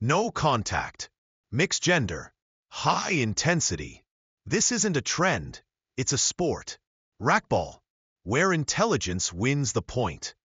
No contact, mixed gender, high intensity. This isn't a trend, it's a sport. Racquetball, where intelligence wins the point.